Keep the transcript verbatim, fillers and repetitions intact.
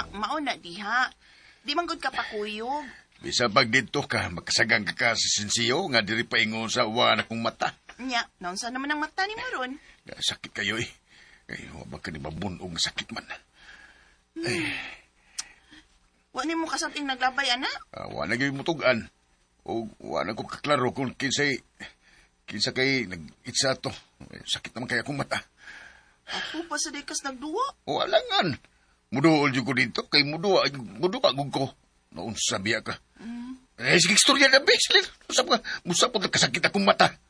mauna diha. Di man gud ka pakuyog. Bisa pag dito ka, makasagang ka ka sa sinsiyo, nga diri pa ingon sa uwan akong mata. Nya, naunsa naman ang mata ni Maron? Sakit kayo eh. Ay, wabag ka ni mabunog sakit man. Ay. Wala mo kasamting naglabay, ana? Uh, wala naging mutugan. O wala ko kaklaro kung kinsay, kinsa kay nag-itsa to. Sakit naman kaya akong mata. Ako pa sa dekas nagduwa? Wala nga. Muduol yung ko dito. Kay muduwa, muduwa gug ko. Noon sabiya ka. Mm. Eh, sige, istorya na, Bexler. Musap ka, musap ko kasakit akong mata.